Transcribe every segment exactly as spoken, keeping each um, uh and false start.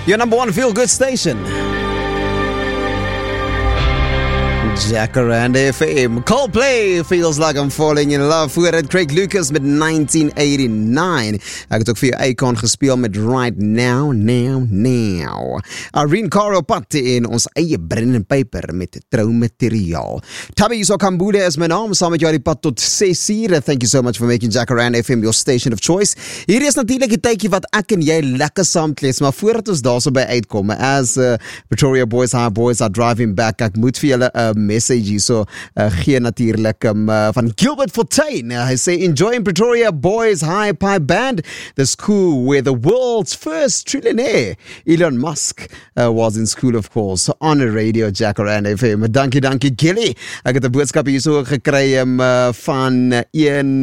Your number one feel-good station. Jacaranda F M. Coldplay, Feels Like I'm Falling in Love. Voor het Craig Lucas met nineteen eighty-nine. Ek het ook vir jou Akon gespeel met Right Now, Now, Now. Irene Cara pad in ons eie Brendan Paper met trouwmateriaal. Tabby Zokambule is my naam, saam met jou die pad tot six uur. Thank you so much for making Jacaranda F M your station of choice. Hier is natuurlijk die tydjie wat ek en jy lekker saam kles, maar voordat ons daar so by uitkom, as uh, Pretoria Boys High Boys are driving back, ek moet vir julle 'n uh, message hier so uh, gee natuurlik um, uh, van Gilbert Fortuin. Uh, hy sê, enjoying Pretoria Boys High Pipe Band, the school where the world's first trillionaire, Elon Musk, uh, was in school, of course, on a radio Jacaranda F M. Dankie, dankie, Gilly. Ek het 'n boodskap hier so gekry um, uh, van een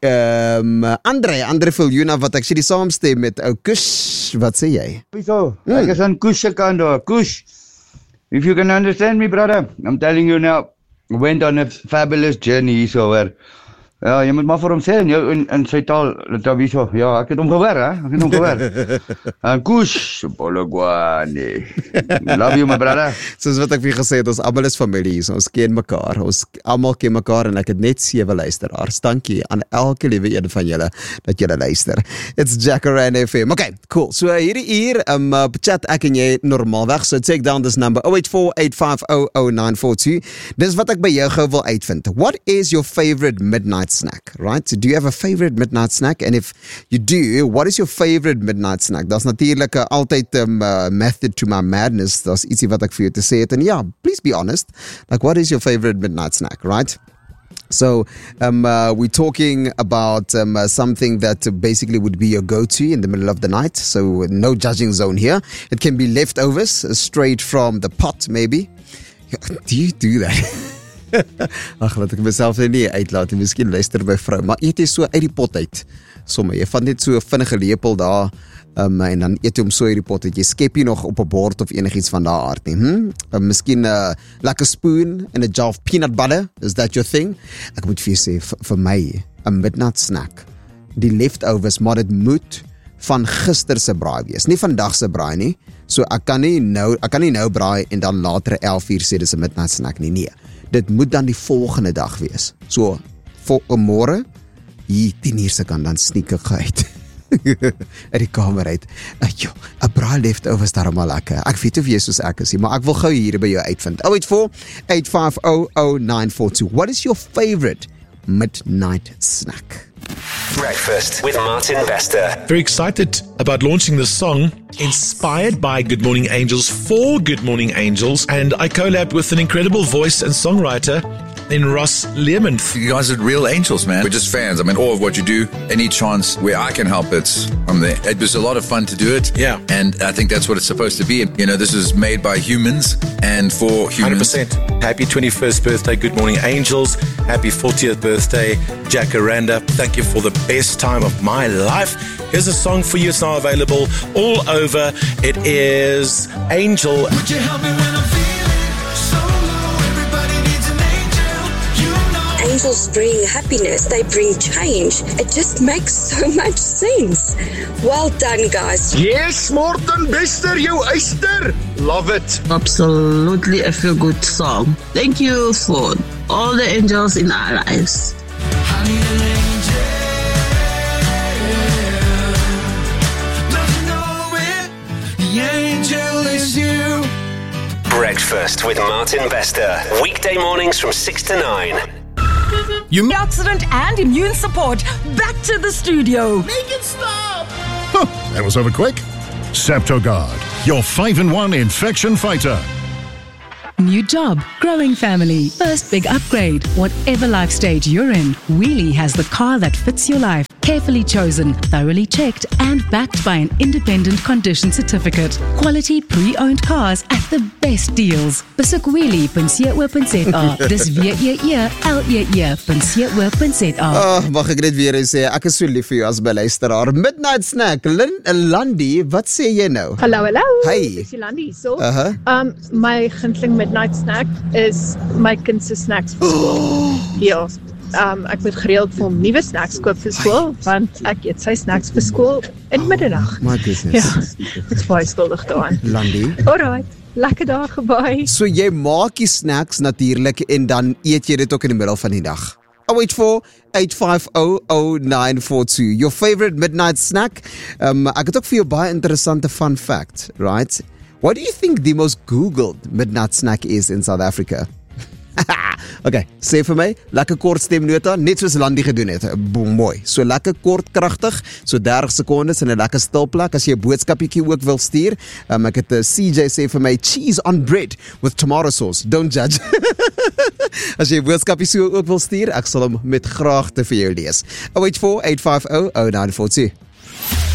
um, Andre, Andre Viljoena, wat ek sê die saamstem met ou Kush. Wat sê jy? So, mm. Ek is aan Kush se kant daar. Kush, if you can understand me, brother, I'm telling you now, I went on a fabulous journey so where, ja, jy moet maar vir hom sê in, jou, in, in sy taal, dat hy so, ja, ek het hom gehoor, hè, ek het hom gehoor. En Kush, Pologwane, love you, my brother. Soos wat ek vir gesê het, ons allemaal is familie, so ons ken mekaar, ons allemaal ken mekaar, en ek het net sewe luisteraars. Dankie aan elke liewe een van julle, dat julle luister. It's Jacaranda F M. Okay, cool. So hierdie uur, um, uh, chat ek en jy normaalweg, so take down this number, oh eight four, eight five oh, oh nine four two. Dis wat ek by jou gou wil uitvind. What is your favorite midnight snack, right? So do you have a favorite midnight snack? And if you do, what is your favorite midnight snack? That's natuurlijk uh, altyd um, uh, method to my madness. That's ietsie wat ek vir jou te sê het. And yeah, please be honest. Like, what is your favorite midnight snack, right? So um, uh, we're talking about um, uh, something that basically would be your go-to in the middle of the night. So no judging zone here. It can be leftovers, uh, straight from the pot maybe. Do you do that? Ag, laat ek myself nie uitlaat en miskien luister by vrou, maar eet jy so uit die pot uit, somme, jy vat net so 'n vinnige lepel daar, um, en dan eet jy hom so uit die pot uit, jy skep jy nog op 'n bord of enigiets van daardie aard nie, hm? Um, miskien 'n uh, lekker spoon and a jar of peanut butter, is that your thing? Ek moet vir jou sê, vir my, 'n midnight snack, die leftovers, maar dit moet van gister se braai wees, nie vandag se braai nie, so ek kan nie nou, ek kan nie nou braai en dan later elf uur sê dis 'n midnight snack nie, nee. Dit moet dan die volgende dag wees. So, vir môre, hier tien uur se kan dan sneak ek uit. uit die kamer uit. Ajo, 'n braai leftovers daarom al lekker. Ek weet of jy soos ek is, maar ek wil gou hier by jou uitvind. oh eight four, eight five oh, oh nine four two. What is your favorite midnight snack? Breakfast with Martin Vester. Very excited about launching this song, inspired by Good Morning Angels for Good Morning Angels, and I collabed with an incredible voice and songwriter in Ross Learmonth. You guys are real angels, man. We're just fans. I'm in awe of what you do. Any chance where I can help it, I'm there. It was a lot of fun to do it. Yeah. And I think that's what it's supposed to be. You know, this is made by humans and for humans. one hundred percent. Happy twenty-first birthday, Good Morning Angels. Happy fortieth birthday, Jacaranda. Thank you for the best time of my life. Here's a song for you. It's now available all over. It is Angel. Would you help me when I'm feeling so low? Everybody needs an angel, you know. Angels bring happiness, they bring change. It just makes so much sense. Well done, guys. Yes, Martin Vester, jou eyster. Love it. Absolutely a feel good song. Thank you for all the angels in our lives. I need an angel. Don't you know it? The angel is you. Breakfast with Martin Vester. Weekday mornings from six to nine. You accident and immune support back to the studio. Make it stop. Huh, that was over quick. Septogard, your five in one infection fighter. New job, growing family, first big upgrade. Whatever life stage you're in, Wheelie has the car that fits your life. Carefully chosen, thoroughly checked, and backed by an independent condition certificate. Quality pre-owned cars at the best deals. Besoek wheelie dot co dot za. Dis W E E L E E dot co dot za. Oh, mag ek net weer eens sê, ek is so lief vir jou as beluisteraar. Midnight snack, Lin, Landi, wat sê jy nou? Hallo, hallo. Hey. Dis Landi so. Uh-huh. Um, my gunsteling midnight snack is my kind se snacks vir skool. Ja. um, ek moet gereeld vir hom nuwe snacks koop vir skool, want ek eet sy snacks vir skool in die middag. My goodness. Ja, ek is baie skuldig daaraan. Landie. Alright, lekker dag gebaai. So jy maak die snacks natuurlik en dan eet jy dit ook in die middel van die dag. oh eight four, eight five zero, zero nine four two. Your favorite midnight snack? Um, ek het ook vir jou baie interessante fun fact, right? What do you think the most Googled midnight snack is in South Africa? Okay, sê vir my, lekker kort stemnota, net soos Landie gedoen het. Boom, mooi. So lekker kort kragtig, so dertig sekondes in 'n lekker stil plek as jy 'n boodskapietjie ook wil stuur. Um, ek het 'n C J sê vir my cheese on bread with tomato sauce. Don't judge. As jy 'n boodskapie so ook wil stuur, ek sal hom met graagte vir jou lees. oh eight four, eight five zero, zero nine four two.